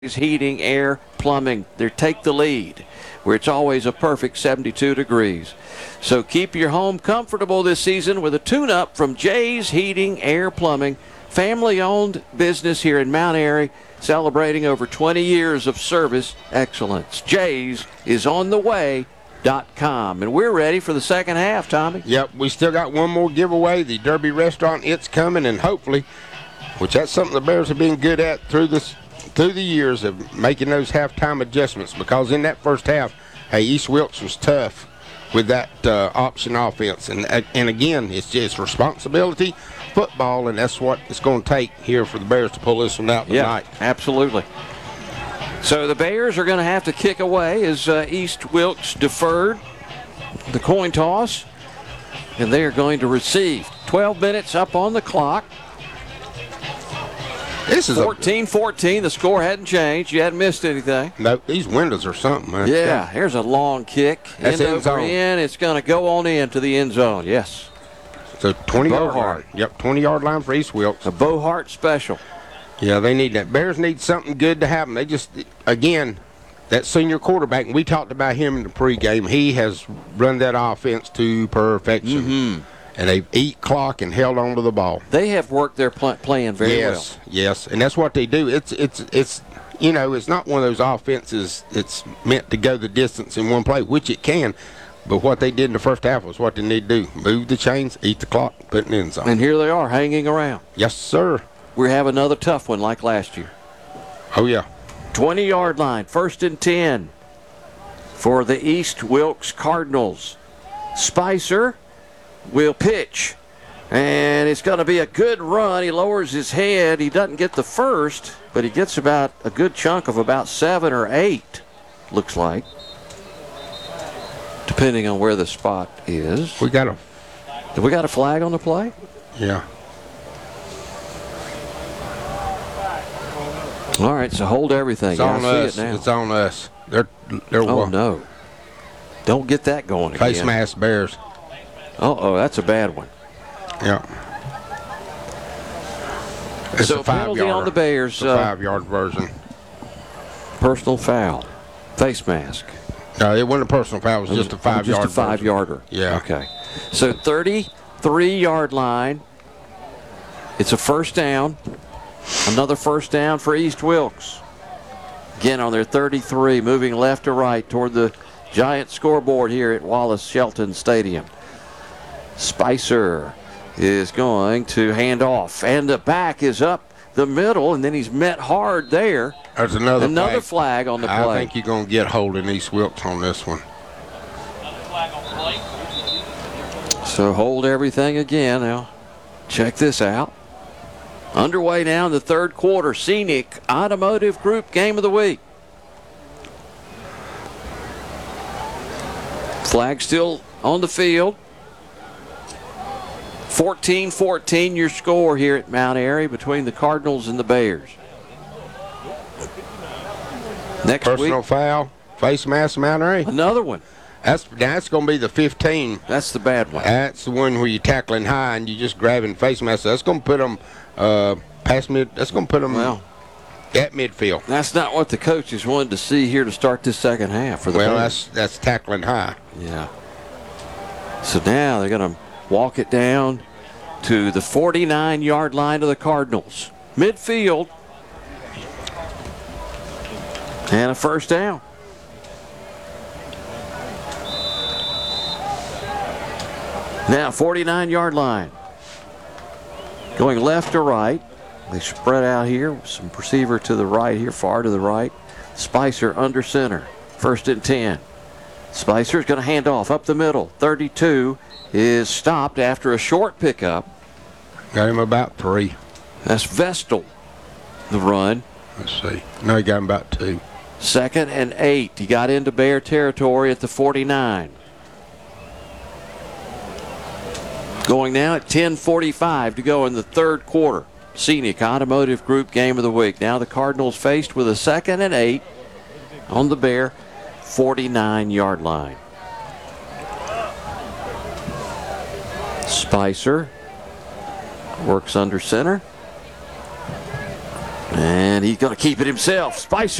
Heating, Air, Plumbing. They take the lead, where it's always a perfect 72 degrees. So keep your home comfortable this season with a tune-up from Jay's Heating, Air, Plumbing, family-owned business here in Mount Airy, celebrating over 20 years of service excellence. Jay's is on the way.com. And we're ready for the second half, Tommy. Yep, we still got one more giveaway, the Derby Restaurant. It's coming, and hopefully, which that's something the Bears have been good at through the years of making those halftime adjustments, because in that first half, hey, East Wilkes was tough with that option offense. And again, it's just responsibility, football, and that's what it's going to take here for the Bears to pull this one out tonight. Yeah, absolutely. So the Bears are going to have to kick away as East Wilkes deferred the coin toss, and they are going to receive. 12 minutes up on the clock. This is 14-14. The score hadn't changed. You hadn't missed anything. No, these windows are something, man. Yeah, here's a long kick. That's end zone. It's going to go on into the end zone, yes. So 20-yard line. Yep, 20-yard line for East Wilkes. A Bohart special. Yeah, they need that. Bears need something good to happen. They just, again, that senior quarterback, and we talked about him in the pregame, he has run that offense to perfection. Mm-hmm. And they've eat clock and held on to the ball. They have worked their playing very well. Yes, and that's what they do. It's you know, it's not one of those offenses that's meant to go the distance in one play, which it can. But what they did in the first half was what they need to do. Move the chains, eat the clock, put it in zone. And here they are hanging around. Yes, sir. We have another tough one like last year. Oh, yeah. 20-yard line, 1st and 10 for the East Wilkes Cardinals. Spicer will pitch, and it's going to be a good run. He lowers his head. He doesn't get the first, but he gets about a good chunk of about 7 or 8, looks like, depending on where the spot is. We got a flag on the play? Yeah. All right, so hold everything. It's on us. See it now. It's on us. They're oh, no. Don't get that going again. Face mask Bears. Uh-oh, that's a bad one. Yeah. It's so a 5-yarder. Penalty on the Bears. It's a 5-yard version. Personal foul. Face mask. No, it wasn't a personal foul. It was just a 5-yard. Just a 5-yarder. Yeah. Okay. So 33-yard line. It's a first down. Another first down for East Wilkes. Again on their 33, moving left to right toward the giant scoreboard here at Wallace Shelton Stadium. Spicer is going to hand off, and the back is up the middle, and then he's met hard there. There's another flag on the play. I think you're going to get holding East Wilkes on this one. So hold everything again. Now, check this out. Underway now in the third quarter. Scenic Automotive Group Game of the Week. Flag still on the field. 14-14 your score here at Mount Airy between the Cardinals and the Bears. Next Personal week, foul, face mask Mount Airy. Another one. That's going to be the 15. That's the bad one. That's the one where you're tackling high and you're just grabbing face mask. That's going to put them past mid. That's going to put them at midfield. That's not what the coaches wanted to see here to start this second half for the Bears. That's tackling high. Yeah. So now they're going to walk it down to the 49-yard line of the Cardinals. Midfield. And a first down. Now 49-yard line. Going left to right. They spread out here. Some receiver to the right here, far to the right. Spicer under center. 1st and 10. Spicer's going to hand off up the middle. 32 is stopped after a short pickup. Got him about 3. That's Vestal, the run. Let's see. No, he got him about 2. 2nd and 8. He got into Bear territory at the 49. Going now at 10:45 to go in the third quarter. Scenic Automotive Group Game of the Week. Now the Cardinals faced with a 2nd and 8 on the Bear 49-yard line. Spicer works under center. And he's going to keep it himself. Spicer